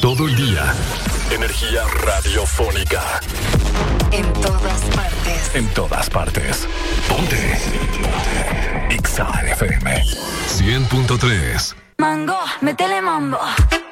todo el día. Energía radiofónica. En todas partes. En todas partes. Ponte. Ponte. Exa FM 100.3. Mango, métele mambo.